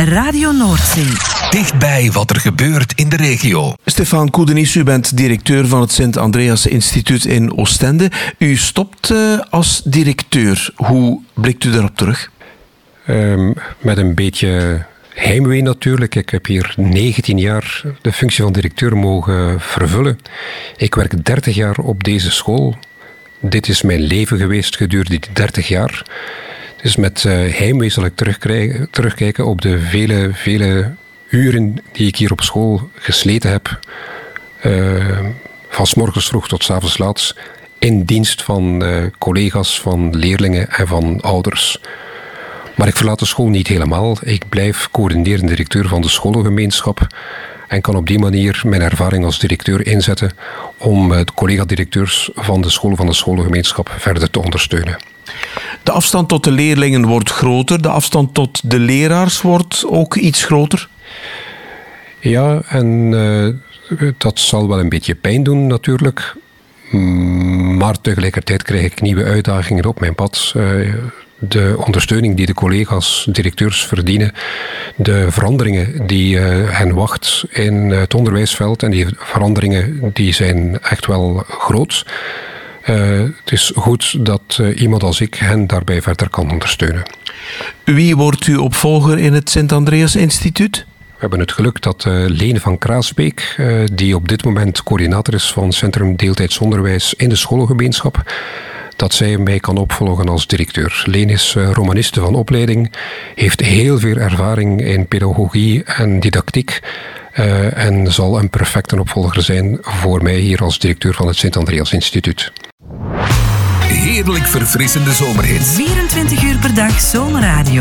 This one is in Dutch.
Radio Noordzee. Dichtbij wat er gebeurt in de regio. Stefan Koedenis, u bent directeur van het Sint-Andreas Instituut in Oostende. U stopt als directeur. Hoe blikt u daarop terug? Met een beetje heimwee natuurlijk. Ik heb hier 19 jaar de functie van directeur mogen vervullen. Ik werk 30 jaar op deze school. Dit is mijn leven geweest gedurende die 30 jaar. Dus met heimwee zal ik terugkijken op de vele uren die ik hier op school gesleten heb. Van 's morgens vroeg tot 's avonds laat. In dienst van collega's, van leerlingen en van ouders. Maar ik verlaat de school niet helemaal. Ik blijf coördinerend directeur van de scholengemeenschap en kan op die manier mijn ervaring als directeur inzetten om de collega-directeurs van de scholen van de scholengemeenschap verder te ondersteunen. De afstand tot de leerlingen wordt groter. De afstand tot de leraars wordt ook iets groter. Ja, en dat zal wel een beetje pijn doen natuurlijk. Maar tegelijkertijd krijg ik nieuwe uitdagingen op mijn pad. De ondersteuning die de collega's, directeurs verdienen, de veranderingen die hen wacht in het onderwijsveld en die veranderingen die zijn echt wel groot. Het is goed dat iemand als ik hen daarbij verder kan ondersteunen. Wie wordt uw opvolger in het Sint-Andreas Instituut? We hebben het geluk dat Lene van Kraasbeek, die op dit moment coördinator is van Centrum Deeltijds Onderwijs in de scholengemeenschap, dat zij mij kan opvolgen als directeur. Leen is romaniste van opleiding, heeft heel veel ervaring in pedagogie en didactiek en zal een perfecte opvolger zijn voor mij hier als directeur van het Sint-Andreas Instituut. Heerlijk verfrissende zomerhits. 24 uur per dag Zomerradio.